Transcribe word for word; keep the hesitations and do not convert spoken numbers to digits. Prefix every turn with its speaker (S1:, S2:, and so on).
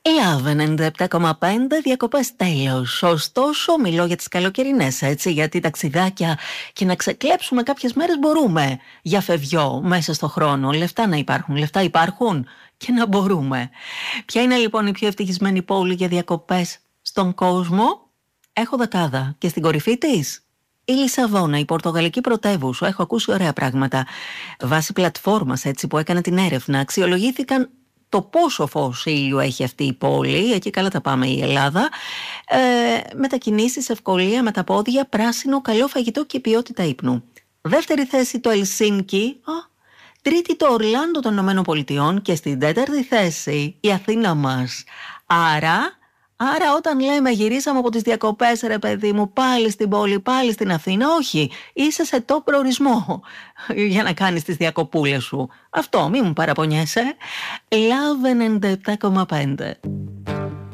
S1: Love ενενήντα επτά κόμμα πέντε, διακοπές τέλος. Ωστόσο, μιλώ για τις καλοκαιρινές, έτσι, γιατί ταξιδάκια και να ξεκλέψουμε κάποιες μέρες μπορούμε. Για φευγιό, μέσα στο χρόνο. Λεφτά να υπάρχουν. Λεφτά υπάρχουν και να μπορούμε. Ποια είναι λοιπόν η πιο ευτυχισμένη πόλη για διακοπές στον κόσμο? Έχω δεκάδα. Και στην κορυφή της, η Λισαβόνα, η πορτογαλική πρωτεύουσα. Έχω ακούσει ωραία πράγματα. Βάσει πλατφόρμας, έτσι, που έκανε την έρευνα, αξιολογήθηκαν το πόσο φως ήλιου έχει αυτή η πόλη. Εκεί καλά τα πάμε η Ελλάδα. Ε, μετακινήσεις, ευκολία με τα πόδια, πράσινο, καλό φαγητό και ποιότητα ύπνου. Δεύτερη θέση το Ελσίνκι. Α, τρίτη το Ορλάντο των Ηνωμένων Πολιτειών. Και στην τέταρτη θέση η Αθήνα μας. Άρα... Άρα όταν λέμε γυρίσαμε από τις διακοπές, ρε παιδί μου, πάλι στην πόλη, πάλι στην Αθήνα, όχι, είσαι σε top προορισμό για να κάνεις τις διακοπούλες σου. Αυτό, μη μου παραπονιέσαι. Love ενενήντα επτά κόμμα πέντε.